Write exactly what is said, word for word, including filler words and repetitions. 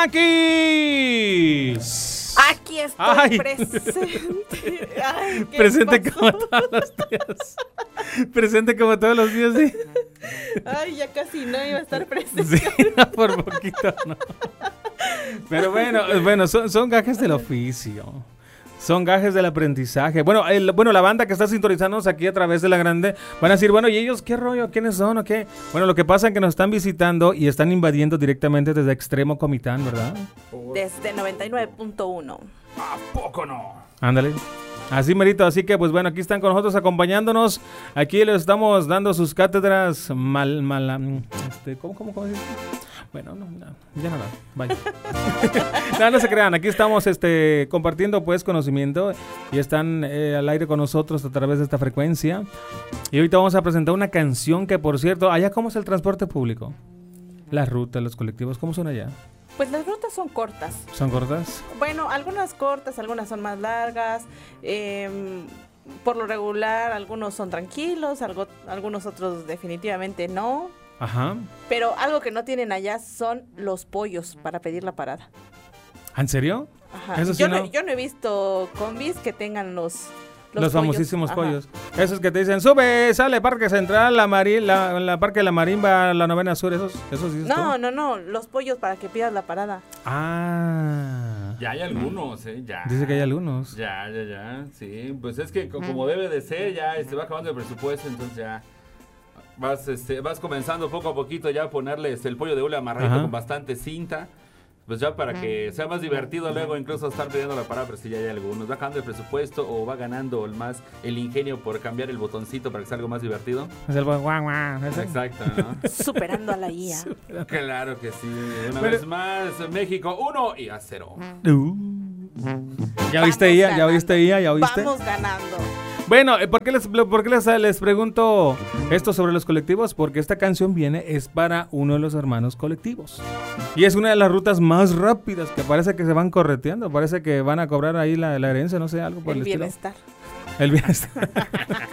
Gaquis. Aquí estoy Ay. presente. Ay, ¿qué Presente pasó? como todos los días. Presente como todos los días, sí. Ay, ya casi no iba a estar presente. Sí, no, por poquito, no. Pero bueno, bueno, son, son gajes del oficio. Son gajes del aprendizaje. Bueno, el, bueno, la banda que está sintonizándonos aquí a través de La Grande van a decir, bueno, ¿y ellos qué rollo? ¿Quiénes son o qué? Bueno, lo que pasa es que nos están visitando y están invadiendo directamente desde Extremo Comitán, ¿verdad? Desde noventa y nueve punto uno. ¿A poco no? Ándale. Así merito, así que pues bueno, aquí están con nosotros acompañándonos. Aquí les estamos dando sus cátedras mal, mal, este, ¿cómo, cómo, cómo se dice? Bueno, no, no, ya nada, vaya. No, no se crean, aquí estamos este, compartiendo pues conocimiento y están eh, al aire con nosotros a través de esta frecuencia. Y ahorita vamos a presentar una canción que, por cierto, allá ¿cómo es el transporte público? Las rutas, los colectivos, ¿cómo son allá? Pues las rutas son cortas. ¿Son cortas? Bueno, algunas cortas, algunas son más largas. Eh, por lo regular, algunos son tranquilos, algo, algunos otros definitivamente no. Ajá. Pero algo que no tienen allá son los pollos para pedir la parada. ¿En serio? Ajá. Eso sí yo, no. no, yo no he visto combis que tengan los Los, pollos. famosísimos Ajá. pollos. Esos que te dicen, sube, sale, Parque Central, la, Mari, la, la Parque de la Marimba, la Novena Sur, esos, esos dices No, tú? no, no, los pollos para que pidas la parada. Ah. Ya hay algunos, ¿eh? Ya. Dice que hay algunos. Ya, ya, ya. Sí, pues es que co- como debe de ser, ya se va acabando el presupuesto, entonces ya vas, este, vas comenzando poco a poquito ya a ponerles el pollo de hule amarradito Ajá. con bastante cinta. Pues ya para que sea más divertido luego incluso estar pidiendo la parada, pero sí ya hay algunos. Va ganando el presupuesto o va ganando el más el ingenio por cambiar el botoncito para que sea algo más divertido. Es el guau, guau, ese. Exacto, ¿no? Superando a la I A. Claro que sí. Una Pero- vez más, México uno y a cero. Uh. ¿Ya oíste, Vamos Ia? ¿Ya ganando. oíste, Ia? ¿Ya oíste? Vamos ganando. Bueno, eh, ¿por qué, les, por qué les, les pregunto esto sobre los colectivos? Porque esta canción viene, es para uno de los hermanos colectivos. Y es una de las rutas más rápidas que parece que se van correteando. Parece que van a cobrar ahí la, la herencia, no sé, algo por el, El estilo. bienestar. El bienestar.